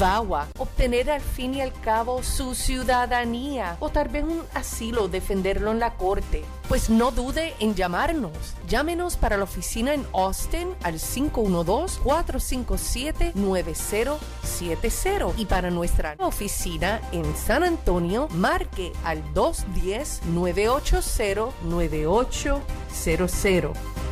VAWA, obtener al fin y al cabo su ciudadanía o tal vez un asilo, defenderlo en la corte. Pues no dude en llamarnos. Llámenos para la oficina en Austin al 512-457-9070 y para nuestra oficina en San Antonio, marque al 210-980-9800.